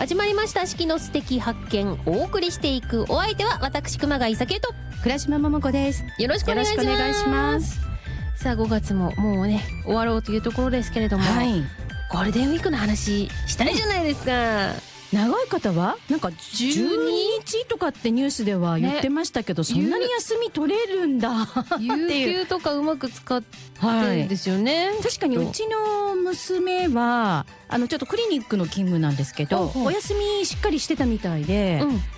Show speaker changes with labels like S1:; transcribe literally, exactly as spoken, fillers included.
S1: 始まりました四季の素敵発見。お送りしていくお相手は私熊谷紗希と
S2: 倉島桃子です。
S1: よろしくお願いします。
S2: よろしくお願いします。
S1: さあごがつももうね終わろうというところですけれども、
S2: はい、
S1: ゴールデンウィークの話したいじゃないですか。
S2: 長い方はなんかじゅうににちとかってニュースでは言ってましたけど、ね、そんなに休み取れるんだっていう。
S1: 有給とかうまく使ってるんですよね、はい、
S2: 確かにうちの娘はあのちょっとクリニックの勤務なんですけど、お休みしっかりしてたみたいで、うん、